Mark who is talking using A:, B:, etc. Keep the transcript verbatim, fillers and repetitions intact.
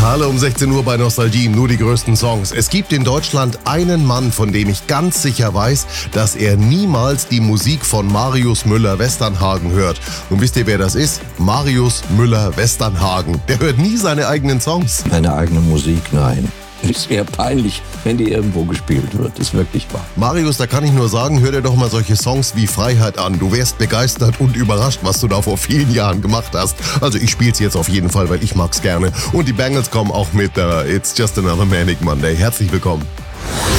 A: Alle um sechzehn Uhr bei Nostalgie, nur die größten Songs. Es gibt in Deutschland einen Mann, von dem ich ganz sicher weiß, dass er niemals die Musik von Marius Müller-Westernhagen hört. Und wisst ihr, wer das ist? Marius Müller-Westernhagen. Der hört nie seine eigenen Songs.
B: Meine eigene Musik, nein. Es wäre peinlich, wenn die irgendwo gespielt wird. Das ist wirklich wahr.
A: Marius, da kann ich nur sagen, hör dir doch mal solche Songs wie Freiheit an. Du wärst begeistert und überrascht, was du da vor vielen Jahren gemacht hast. Also ich spiel's jetzt auf jeden Fall, weil ich mag's gerne. Und die Bangles kommen auch mit uh, It's Just Another Manic Monday. Herzlich willkommen.